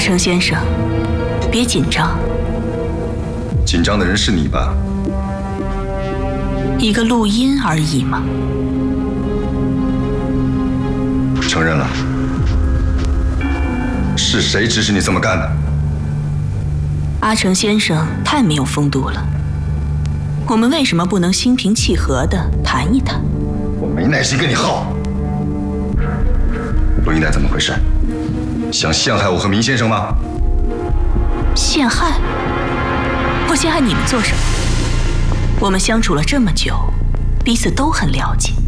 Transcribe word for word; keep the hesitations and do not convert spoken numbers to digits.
成先生，别紧张。 紧张的人是你吧？ 一个录音而已嘛。 承认了，是谁指使你这么干的？ 阿成先生太没有风度了。我们为什么不能心平气和地谈一谈？ 我没耐心跟你耗。录音带怎么回事？想陷害我和明先生吗？ 陷害？我陷害你们做什么？我们相处了这么久，彼此都很了解。